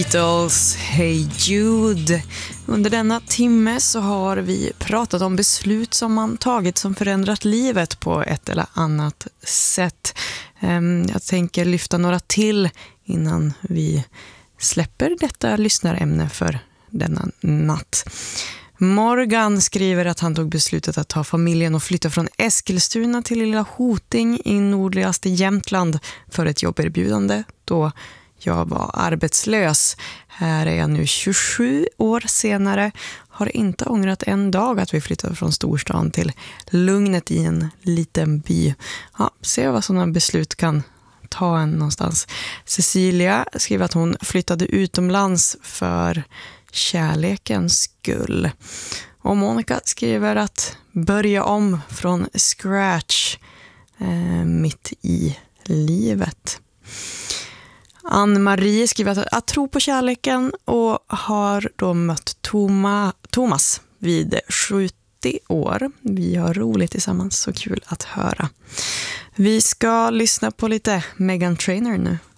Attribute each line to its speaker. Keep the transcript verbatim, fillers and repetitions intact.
Speaker 1: Beatles, Hey Jude. Under denna timme så har vi pratat om beslut som man tagit som förändrat livet på ett eller annat sätt. Jag tänker lyfta några till innan vi släpper detta lyssnarämne för denna natt. Morgan skriver att han tog beslutet att ta familjen och flytta från Eskilstuna till Lilla Hoting i nordligaste Jämtland för ett jobberbjudande då jag var arbetslös. Här är jag nu tjugosju år senare. Har inte ångrat en dag att vi flyttade från storstan till lugnet i en liten by. Ja, se vad sådana beslut kan ta en någonstans. Cecilia skriver att hon flyttade utomlands för kärlekens skull. Och Monica skriver att börja om från scratch eh, mitt i livet. Ann-Marie skriver att, att tro på kärleken och har då mött Toma, Thomas vid sjuttio år. Vi har roligt tillsammans, så kul att höra. Vi ska lyssna på lite Meghan Trainor nu.